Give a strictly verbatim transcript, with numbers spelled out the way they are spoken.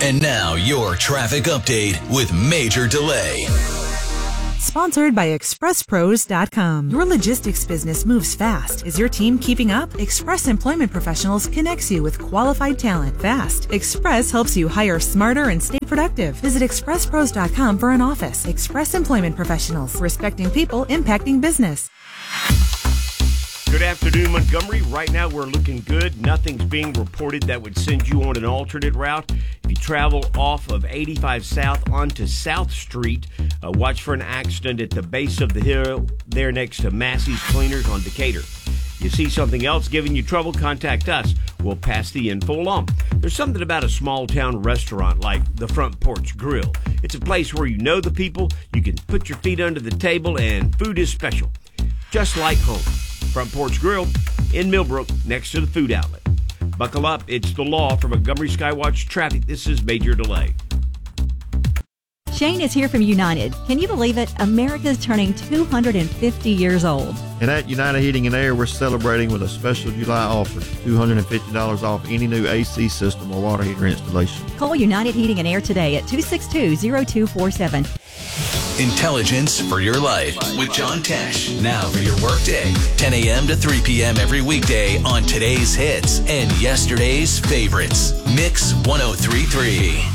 And now your traffic update with Major Delay. Sponsored by Express Pros dot com. Your logistics business moves fast. Is your team keeping up? Express Employment Professionals connects you with qualified talent fast. Express helps you hire smarter and stay productive. Visit Express Pros dot com for an office. Express Employment Professionals. Respecting people, impacting business. Good afternoon, Montgomery. Right now we're looking good. Nothing's being reported that would send you on an alternate route. If you travel off of eighty-five South onto South Street, uh, watch for an accident at the base of the hill there next to Massey's Cleaners on Decatur. You see something else giving you trouble, contact us. We'll pass the info along. There's something about a small town restaurant like the Front Porch Grill. It's a place where you know the people, you can put your feet under the table, and food is special. Just like home. Front Porch Grill in Millbrook next to the food outlet. Buckle up, it's the law from Montgomery Skywatch Traffic. This is Major Delay. Shane is here from United. Can you believe it? America's turning two hundred fifty years old. And at United Heating and Air, we're celebrating with a special July offer, two hundred fifty dollars off any new A C system or water heater installation. Call United Heating and Air today at two six two, zero two four seven. Intelligence for your life with John Tesh. Now for your workday, ten a.m. to three p.m. every weekday on today's hits and yesterday's favorites. Mix one oh three point three.